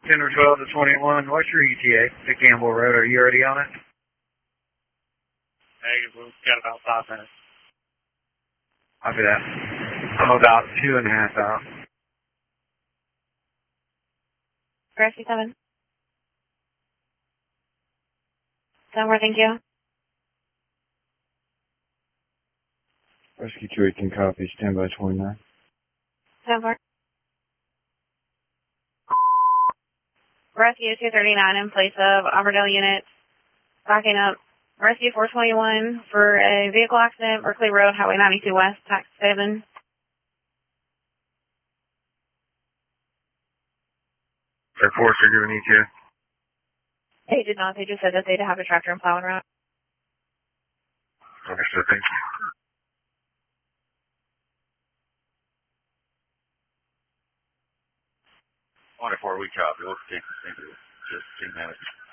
10 or 12 to 21. What's your ETA to Campbell Road? Are you already on it? Hey, we've got about 5 minutes. Copy that. I'm about 2.5 out. Rescue 7. 7, thank you. Rescue 2 can copy, stand by 29. 7. Rescue 239 in place of Auburndale units. Backing up. Rescue 421 for a vehicle accident, Berkeley Road, Highway 92 West, tax 7. Air Force are giving ETA. They did not. They just said that they'd have a tractor and plow around. Understood, thank you. 24, we copy. Thank you. Just 10 minutes.